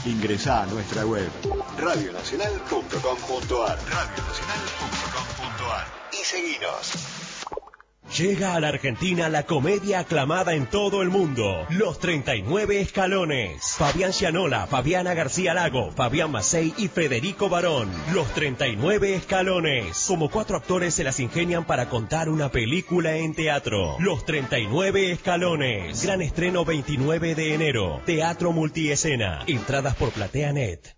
Ingresá a nuestra web radionacional.com.ar y seguinos. Llega a la Argentina la comedia aclamada en todo el mundo, Los 39 Escalones. Fabián Gianola, Fabiana García Lago, Fabián Macei y Federico Barón. Los 39 Escalones. Como 4 actores se las ingenian para contar una película en teatro. Los 39 Escalones. Gran estreno 29 de enero. Teatro Multiescena. Entradas por PlateaNet.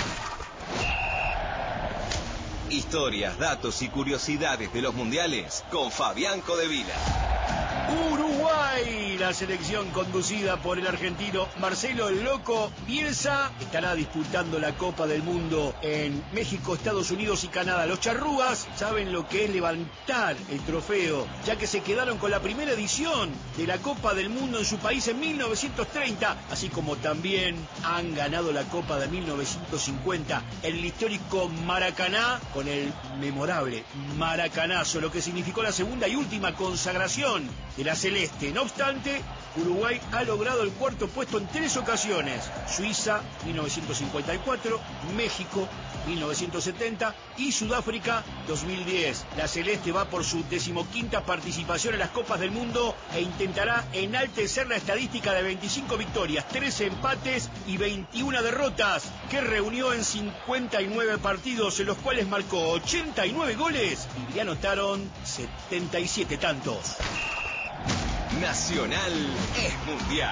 Historias, datos y curiosidades de los mundiales con Fabián Codevila. Uruguay, la selección conducida por el argentino Marcelo el Loco Bielsa, estará disputando la Copa del Mundo en México, Estados Unidos y Canadá. Los charrúas saben lo que es levantar el trofeo, ya que se quedaron con la primera edición de la Copa del Mundo en su país en 1930, así como también han ganado la Copa de 1950 en el histórico Maracaná, con el memorable Maracanazo, lo que significó la segunda y última consagración de la celeste. No obstante, Uruguay ha logrado el cuarto puesto en 3 ocasiones: Suiza 1954, México 1970 y Sudáfrica 2010. La celeste va por su 15ª participación en las Copas del Mundo e intentará enaltecer la estadística de 25 victorias, 13 empates y 21 derrotas, que reunió en 59 partidos, en los cuales marcó 89 goles y anotaron 77 tantos. Nacional es mundial.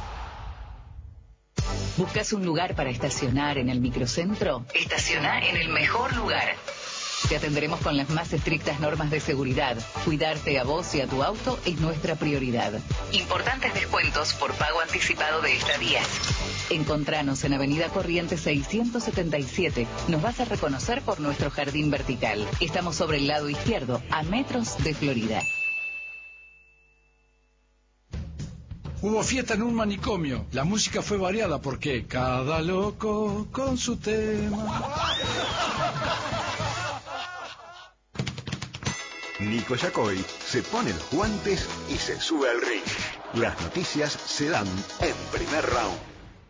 ¿Buscas un lugar para estacionar en el microcentro? Estaciona en el mejor lugar. Te atenderemos con las más estrictas normas de seguridad. Cuidarte a vos y a tu auto es nuestra prioridad. Importantes descuentos por pago anticipado de estadías. Encontranos en Avenida Corrientes 677. Nos vas a reconocer por nuestro jardín vertical. Estamos sobre el lado izquierdo, a metros de Florida. Hubo fiesta en un manicomio. La música fue variada porque cada loco con su tema. Nico Yacoy se pone los guantes y se sube al ring. Las noticias se dan en primer round.